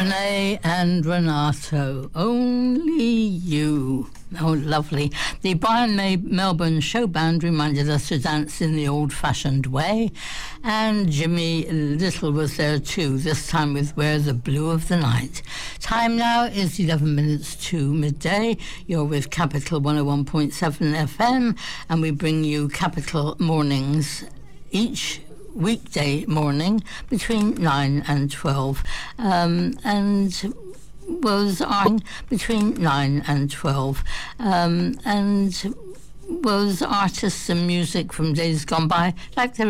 Renee and Renato, only you. Oh, lovely. The Brian May Melbourne show band reminded us to dance in the old-fashioned way, and Jimmy Little was there too, this time with Where the Blue of the Night. Time now is 11 minutes to midday. You're with Capital 101.7 FM, and we bring you Capital Mornings each weekday morning between 9 and 12, and was on between 9 and 12, and was artists and music from days gone by, like the